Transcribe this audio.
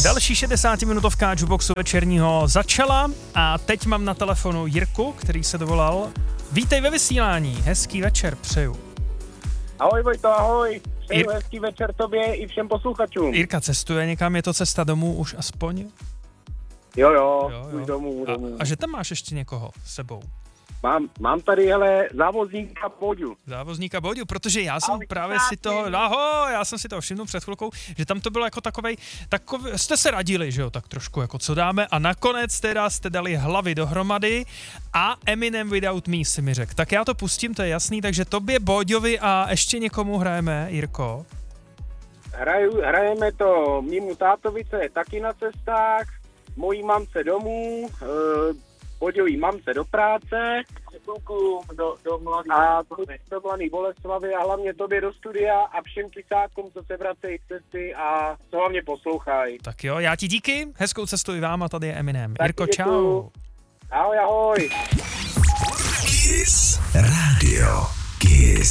Další 60-minutovka Jukeboxu večerního začala a teď mám na telefonu Jirku, který se dovolal. Vítej ve vysílání, hezký večer přeju. Ahoj Vojto, ahoj. Přeju hezký večer tobě i všem posluchačům. Jirka cestuje někam, je to cesta domů už aspoň? Jo. Už domů. A že tam máš ještě někoho s sebou? Mám tady, hele, závozníka Boďu. Závozníka Boďu, protože já jsem právě si toho, já jsem si toho všimnul před chvilkou, že tam to bylo jako takovej, jste se radili, že jo, tak trošku jako co dáme a nakonec teda jste dali hlavy dohromady a Eminem Without Me si mi řekl. Tak já to pustím, to je jasný, takže tobě, Boďovi a ještě někomu hrajeme, Jirko? Hrajeme to mému tátovi, co je taky na cestách, mojí mamce domů, Boďový mamce do práce, do Mladý Boleslavy a hlavně tobě do studia a všem kysákům, co se vracejí z cesty a co hlavně poslouchají. Tak jo, já ti díky, hezkou cestu i vám a tady je Eminem. Tak Jirko, děkuju. čau. Ahoj. Kiss Radio Kiss.